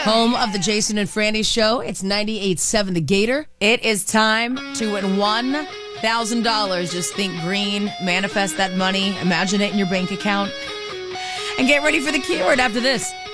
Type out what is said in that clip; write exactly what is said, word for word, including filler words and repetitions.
Home of the Jason and Franny Show. It's ninety-eight point seven The Gator. It is time to win one thousand dollars. Just think green, manifest that money, imagine it in your bank account, and get ready for the keyword after this.